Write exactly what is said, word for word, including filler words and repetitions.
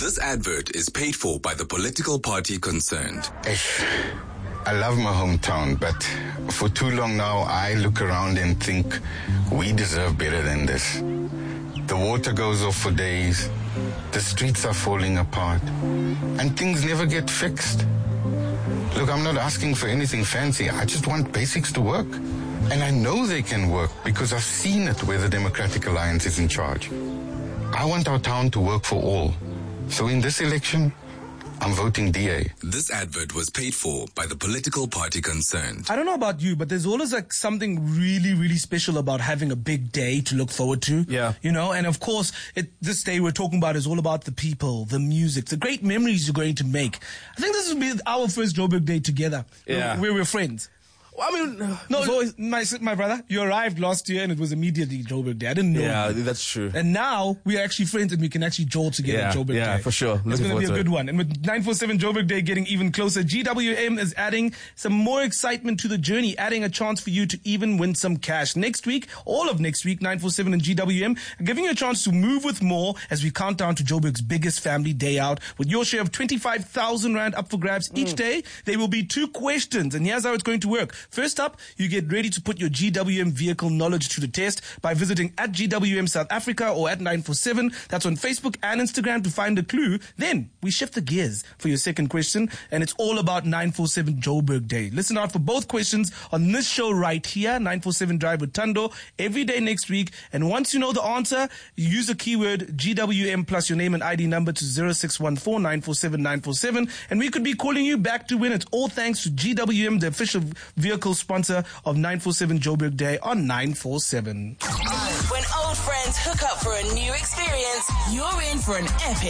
This advert is paid for by the political party concerned. Ish. I love my hometown, but for too long now, I look around and think we deserve better than this. The water goes off for days, the streets are falling apart, and things never get fixed. Look, I'm not asking for anything fancy. I just want basics to work. And I know they can work because I've seen it where the Democratic Alliance is in charge. I want our town to work for all. So in this election, I'm voting D A. This advert was paid for by the political party concerned. I don't know about you, but there's always like something really, really special about having a big day to look forward to. Yeah. You know, and of course, it, this day we're talking about is all about the people, the music, the great memories you're going to make. I think this will be our first Joburg Day together. Yeah. Where we're friends. Well, I mean, No, it's always- my my brother, you arrived last year and it was immediately Joburg Day. I didn't know. yeah, you. that's true. And now we are actually friends and we can actually jolt together Yeah, at Joburg yeah, Day. for sure. It's Looking going to be a forward to good it. one. And with nine four seven Joburg Day getting even closer, G W M is adding some more excitement to the journey, adding a chance for you to even win some cash. Next week, all of next week, nine four seven and G W M are giving you a chance to move with more as we count down to Joburg's biggest family day out. With your share of twenty-five thousand Rand up for grabs each day, there will be two questions. And here's how it's going to work. First up, you get ready to put your G W M vehicle knowledge to the test by visiting at G W M South Africa or at nine four seven. That's on Facebook and Instagram to find a clue. Then we shift the gears for your second question, and it's all about nine four seven Joburg Day. Listen out for both questions on this show right here, nine four seven Drive with Tando, every day next week. And once you know the answer, you use the keyword G W M plus your name and I D number to zero six one four nine four seven nine four seven, and we could be calling you back to win. It's all thanks to G W M, the official vehicle sponsor of nine four seven Joburg Day on nine four seven. When old friends hook up for a new experience, you're in for an epic